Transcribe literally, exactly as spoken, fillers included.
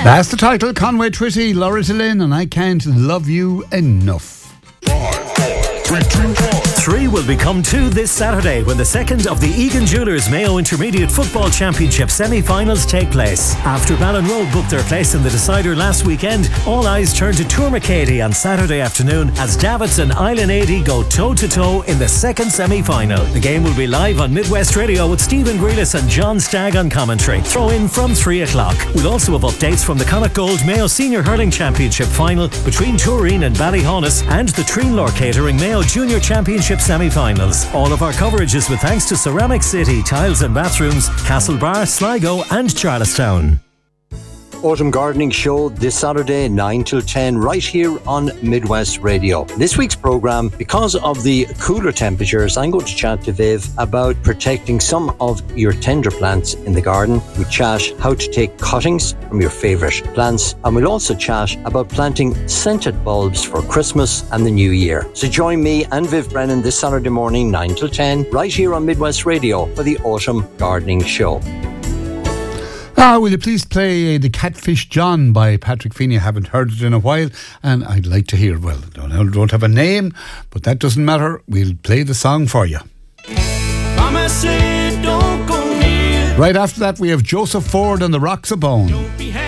That's the title. Conway Twitty, Loretta Lynn, and I Can't Love You Enough. Three will become two this Saturday when the second of the Egan Jewellers Mayo Intermediate Football Championship semi-finals take place. After Ballinrobe booked their place in the decider last weekend, all eyes turn to Tourmacady on Saturday afternoon as Davits and Island eighty go toe-to-toe in the second semi-final. The game will be live on Midwest Radio with Stephen Grealis and John Stagg on commentary. Throw in from three o'clock. We'll also have updates from the Connacht Gold Mayo Senior Hurling Championship final between Turin and Ballyhonus and the Treenlaw Catering Mayo Junior Championship semi-finals. All of our coverage is with thanks to Ceramic City Tiles and Bathrooms, Castlebar, Sligo and Charlestown. Autumn Gardening Show this Saturday nine till ten right here on Midwest Radio. This week's programme, because of the cooler temperatures, I'm going to chat to Viv about protecting some of your tender plants in the garden. We chat how to take cuttings from your favourite plants, and we'll also chat about planting scented bulbs for Christmas and the New Year. So join me and Viv Brennan this Saturday morning nine till ten right here on Midwest Radio for the Autumn Gardening Show. Ah, will you please play uh, The Catfish John by Patrick Feeney? I haven't heard it in a while, and I'd like to hear, well, I don't, don't have a name, but that doesn't matter. We'll play the song for you. Mama said, don't go near. Right after that, we have Joseph Ford and the Rocks of Bone. Don't be